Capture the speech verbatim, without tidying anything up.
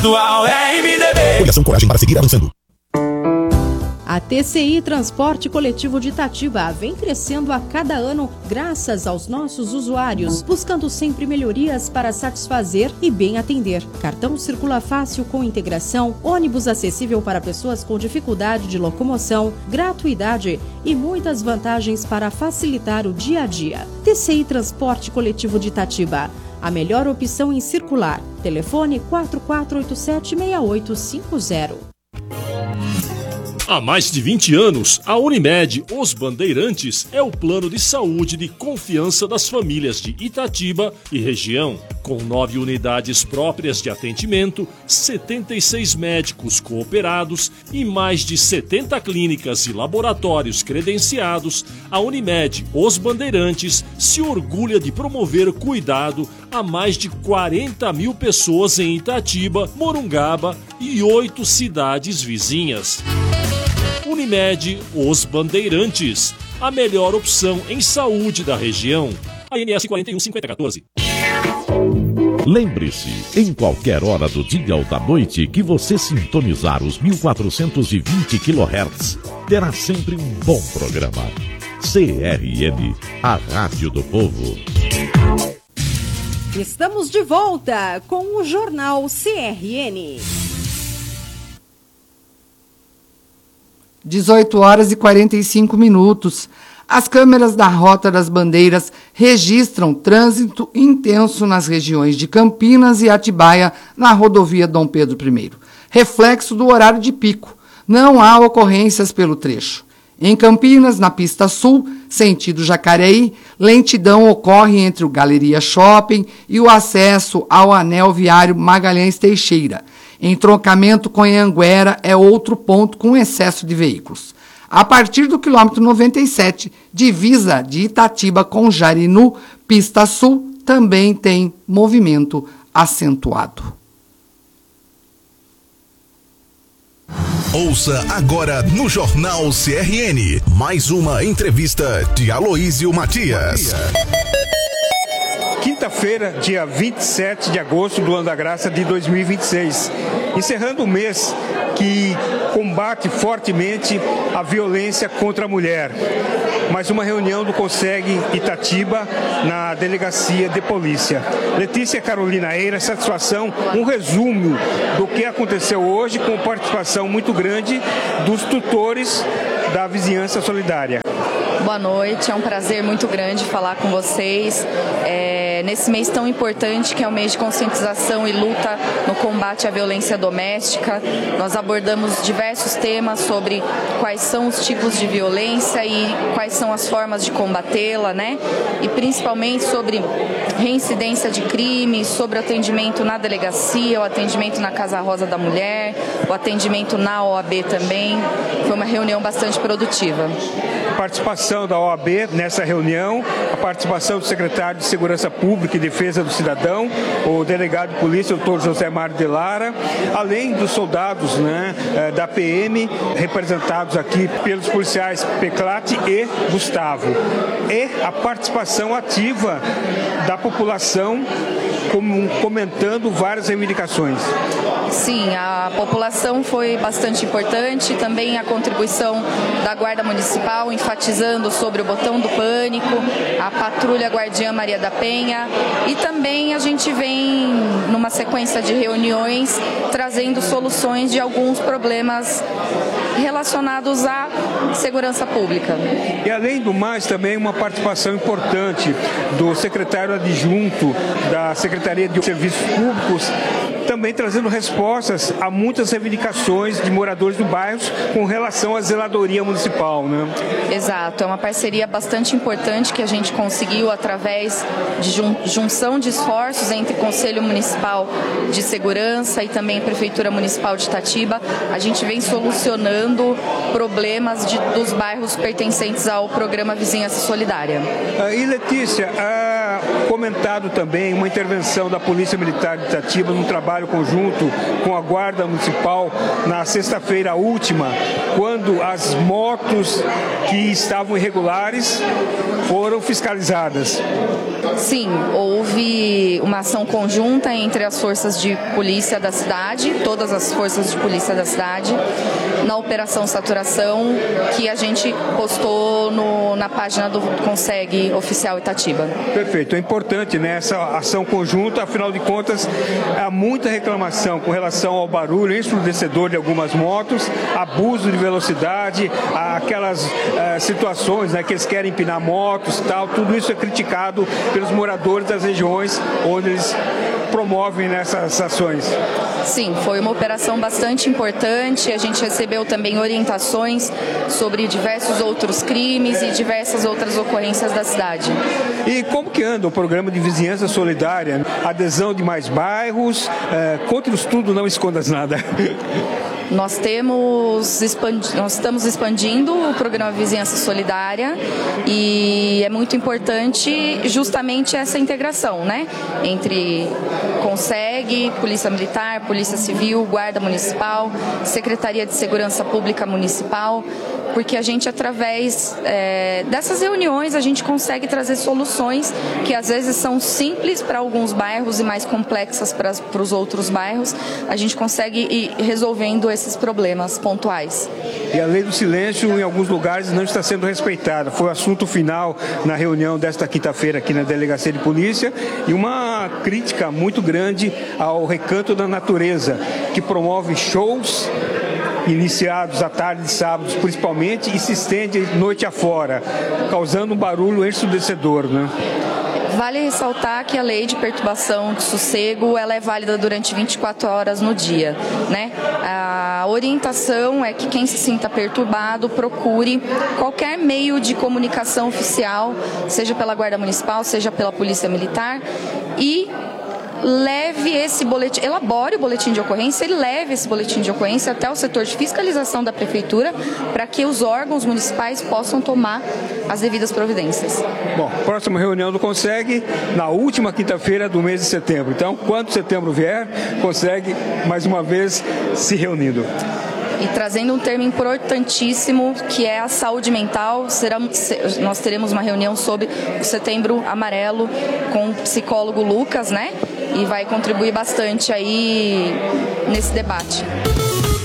Atual R M D B. Coligação Coragem para seguir avançando. A T C I Transporte Coletivo de Itatiba vem crescendo a cada ano graças aos nossos usuários, buscando sempre melhorias para satisfazer e bem atender. Cartão circula fácil com integração, ônibus acessível para pessoas com dificuldade de locomoção, gratuidade e muitas vantagens para facilitar o dia a dia. T C I Transporte Coletivo de Itatiba, a melhor opção em circular. Telefone quatro quatro oito sete, seis oito cinco zero. Há mais de vinte anos, a Unimed Os Bandeirantes é o plano de saúde de confiança das famílias de Itatiba e região. Com nove unidades próprias de atendimento, setenta e seis médicos cooperados e mais de setenta clínicas e laboratórios credenciados, a Unimed Os Bandeirantes se orgulha de promover cuidado a mais de quarenta mil pessoas em Itatiba, Morungaba e oito cidades vizinhas. Unimed Os Bandeirantes, a melhor opção em saúde da região. A N S quatro um cinco zero um quatro. Lembre-se, em qualquer hora do dia ou da noite que você sintonizar os mil quatrocentos e vinte quilohertz, terá sempre um bom programa. C R N, a Rádio do Povo. Estamos de volta com o Jornal C R N. dezoito horas e quarenta e cinco minutos. As câmeras da Rota das Bandeiras registram trânsito intenso nas regiões de Campinas e Atibaia, na rodovia Dom Pedro I. Reflexo do horário de pico. Não há ocorrências pelo trecho. Em Campinas, na pista sul, sentido Jacareí, lentidão ocorre entre o Galeria Shopping e o acesso ao anel viário Magalhães Teixeira. Entroncamento com Anhanguera é outro ponto com excesso de veículos. A partir do quilômetro noventa e sete, divisa de Itatiba com Jarinu, pista sul, também tem movimento acentuado. Ouça agora no Jornal C R N, mais uma entrevista de Aloísio Matias. Quinta-feira, dia vinte e sete de agosto do ano da graça de dois mil e vinte e seis, encerrando o mês que combate fortemente a violência contra a mulher. Mais uma reunião do Conseg Itatiba na Delegacia de Polícia. Letícia Carolina Eira, satisfação, um resumo do que aconteceu hoje com participação muito grande dos tutores da Vizinhança Solidária. Boa noite, é um prazer muito grande falar com vocês. É, nesse mês tão importante que é o mês de conscientização e luta no combate à violência doméstica, nós abordamos diversos temas sobre quais são os tipos de violência e quais são as formas de combatê-la, né? E principalmente sobre reincidência de crimes, sobre o atendimento na delegacia, o atendimento na Casa Rosa da Mulher, o atendimento na O A B também. Foi uma reunião bastante produtiva. A participação da O A B nessa reunião, a participação do secretário de Segurança Pública e Defesa do Cidadão, o delegado de polícia, o doutor José Mário de Lara, além dos soldados, né, da P M, representados aqui pelos policiais Peclati e Gustavo. E a participação ativa da população comentando várias reivindicações. Sim, a população foi bastante importante, também a contribuição da Guarda Municipal, enfatizando sobre o botão do pânico, a Patrulha Guardiã Maria da Penha, e também a gente vem numa sequência de reuniões trazendo soluções de alguns problemas relacionados à segurança pública. E além do mais, também uma participação importante do secretário adjunto da Secretaria de Serviços Públicos, também trazendo respostas a muitas reivindicações de moradores do bairro com relação à zeladoria municipal, né? Exato, é uma parceria bastante importante que a gente conseguiu através de jun- junção de esforços entre Conselho Municipal de Segurança e também Prefeitura Municipal de Itatiba. A gente vem solucionando problemas de, dos bairros pertencentes ao programa Vizinhança Solidária. Ah, e Letícia, ah, comentado também uma intervenção da Polícia Militar de Itatiba num trabalho conjunto com a Guarda Municipal na sexta-feira última, quando as motos que estavam irregulares foram fiscalizadas. Sim, houve uma ação conjunta entre as forças de polícia da cidade, todas as forças de polícia da cidade, na Operação Saturação, que a gente postou no, na página do Consegue Oficial Itatiba. Perfeito, é importante, né, essa ação conjunta, afinal de contas, há muita reclamação com relação ao barulho ensurdecedor de algumas motos, abuso de velocidade, aquelas uh, situações, né, que eles querem empinar motos e tal, tudo isso é criticado pelos moradores das regiões onde eles promovem nessas ações. Sim, foi uma operação bastante importante. A gente recebeu também orientações sobre diversos outros crimes e diversas outras ocorrências da cidade. E como que anda o programa de vizinhança solidária? Adesão de mais bairros? É, conte-nos tudo, não escondas nada. Nós, temos expandi- nós estamos expandindo o programa Vizinhança Solidária e é muito importante justamente essa integração, né? Entre Consegue, Polícia Militar, Polícia Civil, Guarda Municipal, Secretaria de Segurança Pública Municipal, porque a gente, através é, dessas reuniões, a gente consegue trazer soluções que às vezes são simples para alguns bairros e mais complexas para, para os outros bairros. A gente consegue ir resolvendo esses problemas pontuais. E a lei do silêncio, em alguns lugares, não está sendo respeitada. Foi o assunto final na reunião desta quinta-feira aqui na Delegacia de Polícia e uma crítica muito grande ao Recanto da Natureza, que promove shows iniciados à tarde de sábados, principalmente, e se estende noite afora, causando um barulho ensurdecedor, né? Vale ressaltar que a lei de perturbação de sossego ela é válida durante vinte e quatro horas no dia, né? A orientação é que quem se sinta perturbado procure qualquer meio de comunicação oficial, seja pela Guarda Municipal, seja pela Polícia Militar, e leve esse boletim, elabore o boletim de ocorrência e leve esse boletim de ocorrência até o setor de fiscalização da Prefeitura para que os órgãos municipais possam tomar as devidas providências. Bom, próxima reunião do Consegue na última quinta-feira do mês de setembro. Então, quando setembro vier, Consegue mais uma vez se reunindo. E trazendo um termo importantíssimo, que é a saúde mental, será, nós teremos uma reunião sobre o Setembro Amarelo com o psicólogo Lucas, né? E vai contribuir bastante aí nesse debate.